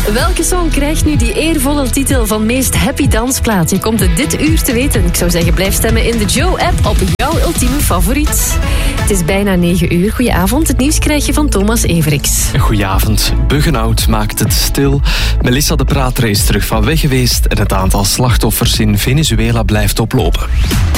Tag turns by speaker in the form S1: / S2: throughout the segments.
S1: Welke song krijgt nu die eervolle titel van meest happy dansplaat? Je komt het dit uur te weten. Ik zou zeggen, blijf stemmen in de Joe-app op jouw ultieme favoriet. Het is bijna 9 uur. Goedenavond. Het nieuws krijg je van Thomas Everiks.
S2: Goedenavond. Buggenhout maakt het stil. Melissa de Prater is terug van weg geweest en het aantal slachtoffers in Venezuela blijft oplopen.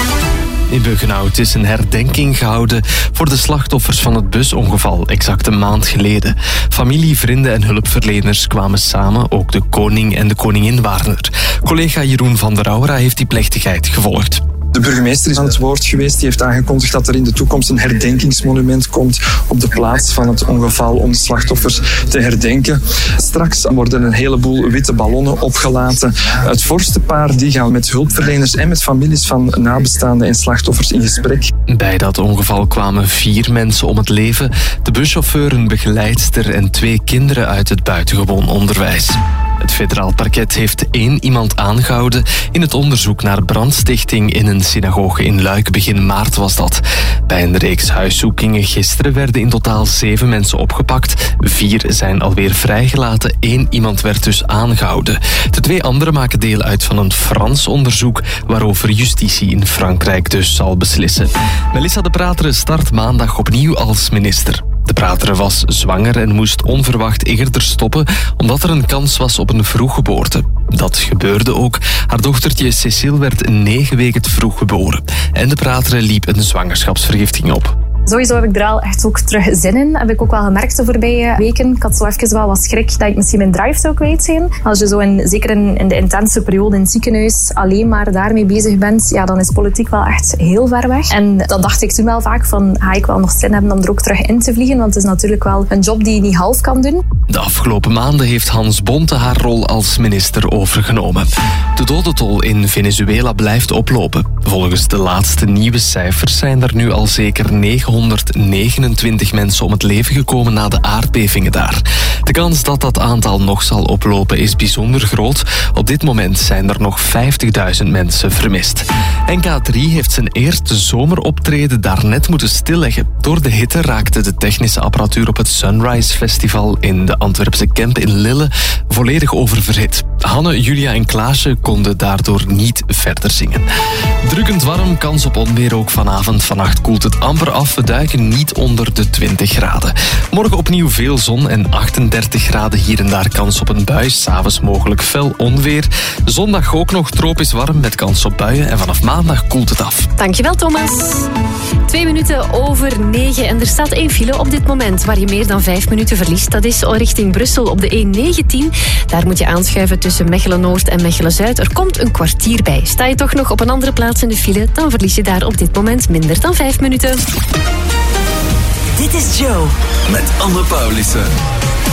S2: In Buggenhout is een herdenking gehouden voor de slachtoffers van het busongeval exact een maand geleden. Familie, vrienden en hulpverleners kwamen samen, ook de koning en de koningin waren er. Collega Jeroen van der Aura heeft die plechtigheid gevolgd.
S3: De burgemeester is aan het woord geweest. Die heeft aangekondigd dat er in de toekomst een herdenkingsmonument komt op de plaats van het ongeval om de slachtoffers te herdenken. Straks worden een heleboel witte ballonnen opgelaten. Het vorstenpaar die gaan met hulpverleners en met families van nabestaanden en slachtoffers in gesprek.
S2: Bij dat ongeval kwamen 4 mensen om het leven. De buschauffeur, een begeleidster en 2 kinderen uit het buitengewoon onderwijs. Het federaal parket heeft 1 iemand aangehouden in het onderzoek naar brandstichting in een synagoge in Luik. Begin maart was dat. Bij een reeks huiszoekingen gisteren werden in totaal 7 mensen opgepakt. 4 zijn alweer vrijgelaten. 1 iemand werd dus aangehouden. De 2 anderen maken deel uit van een Frans onderzoek waarover justitie in Frankrijk dus zal beslissen. Melissa de Prater start maandag opnieuw als minister. De Prater was zwanger en moest onverwacht eerder stoppen omdat er een kans was op een vroeggeboorte. Dat gebeurde ook. Haar dochtertje Cecile werd 9 weken te vroeg geboren. En de Prater liep een zwangerschapsvergiftiging op.
S4: Sowieso heb ik er al echt ook terug zin in. Heb ik ook wel gemerkt de voorbije weken. Ik had zo even wel wat schrik dat ik misschien mijn drive zou kwijt zijn. Als je zo zeker in de intense periode in het ziekenhuis alleen maar daarmee bezig bent, ja, dan is politiek wel echt heel ver weg. En dat dacht ik toen wel vaak van, ga ik wel nog zin hebben om er ook terug in te vliegen? Want het is natuurlijk wel een job die je niet half kan doen.
S2: De afgelopen maanden heeft Hans Bonte haar rol als minister overgenomen. De dodentol in Venezuela blijft oplopen. Volgens de laatste nieuwe cijfers zijn er nu al zeker 929 mensen om het leven gekomen na de aardbevingen daar. De kans dat dat aantal nog zal oplopen is bijzonder groot. Op dit moment zijn er nog 50.000 mensen vermist. NK3 heeft zijn eerste zomeroptreden daarnet moeten stilleggen. Door de hitte raakte de technische apparatuur op het Sunrise Festival in de Antwerpse Kemp in Lille volledig oververhit. Hanne, Julia en Klaasje konden daardoor niet verder zingen. Drukkend warm, kans op onweer ook vanavond. Vannacht koelt het amper af. We duiken niet onder de 20 graden. Morgen opnieuw veel zon en 38 graden, hier en daar kans op een bui. 's Avonds mogelijk fel onweer. Zondag ook nog tropisch warm met kans op buien. En vanaf maandag koelt het af.
S1: Dankjewel, Thomas. 2 minuten over 9 en er staat 1 file op dit moment waar je meer dan 5 minuten verliest. Dat is al richting Brussel op de E19. Daar moet je aanschuiven tussen Mechelen-Noord en Mechelen-Zuid. Er komt een kwartier bij. Sta je toch nog op een andere plaats in de file, dan verlies je daar op dit moment minder dan 5 minuten.
S5: Dit is Joe met Anne Paulissen.